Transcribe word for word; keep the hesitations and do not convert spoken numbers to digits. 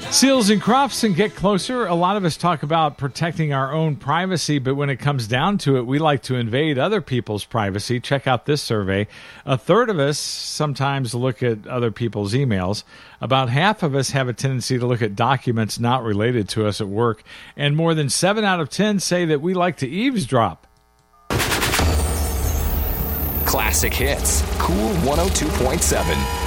Seals and Crofts and Get Closer. A lot of us talk about protecting our own privacy, but when it comes down to it, we like to invade other people's privacy. Check out this survey. A third of us sometimes look at other people's emails. About half of us have a tendency to look at documents not related to us at work. And more than seven out of ten say that we like to eavesdrop. Classic Hits. Cool one oh two point seven.